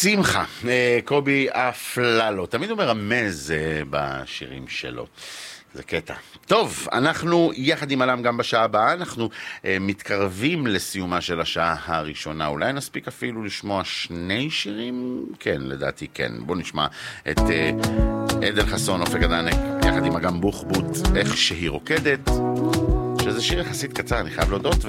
שמחה, קובי אפללו, תמיד הוא מרמז בשירים שלו. זה קטע. טוב, אנחנו יחד עם אלם גם בשעה הבאה, אנחנו מתקרבים לסיומה של השעה הראשונה. אולי נספיק אפילו לשמוע שני שירים? כן, לדעתי כן. בואו נשמע את עדן חסון, אופק הדנק, יחד עם אגם בוחבוט, איך שהיא רוקדת, שזה שיר יחסית קצר, אני חייב להודות,